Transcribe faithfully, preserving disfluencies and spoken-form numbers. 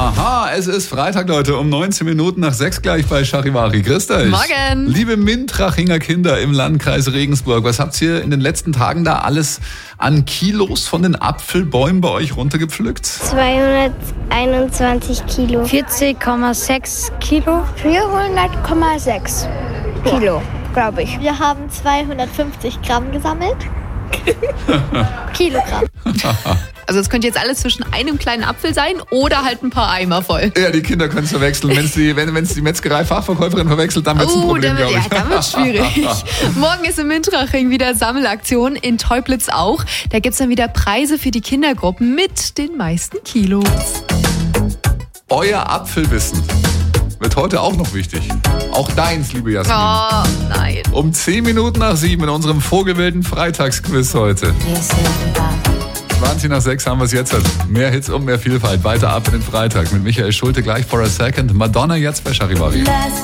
Aha, es ist Freitag, Leute, um neunzehn Minuten nach sechs gleich bei Charivari. Grüßt euch. Morgen. Liebe Mintrachinger Kinder im Landkreis Regensburg, was habt ihr in den letzten Tagen da alles an Kilos von den Apfelbäumen bei euch runtergepflückt? zweihunderteinundzwanzig Kilo. vierzig Komma sechs Kilo. vierhundert Komma sechs Kilo, glaube ich. Wir haben zweihundertfünfzig Gramm gesammelt. Kilogramm. Also es könnte jetzt alles zwischen einem kleinen Apfel sein oder halt ein paar Eimer voll. Ja, die Kinder können es verwechseln. Wenn's die, wenn es die Metzgerei-Fachverkäuferin verwechselt, dann wird es ein Oh, Problem, dann glaube wird, ich. ja, dann wird's schwierig. Morgen ist in Mintraching wieder Sammelaktion, in Teublitz auch. Da gibt's dann wieder Preise für die Kindergruppen mit den meisten Kilos. Euer Apfelwissen wird heute auch noch wichtig. Auch deins, liebe Jasmin. Oh, nein. Um zehn Minuten nach sieben in unserem vogelwilden Freitagsquiz heute. zwanzig nach sechs haben wir es jetzt. Mehr Hits und mehr Vielfalt. Weiter ab in den Freitag mit Michael Schulte gleich for a second. Madonna jetzt bei Charivari.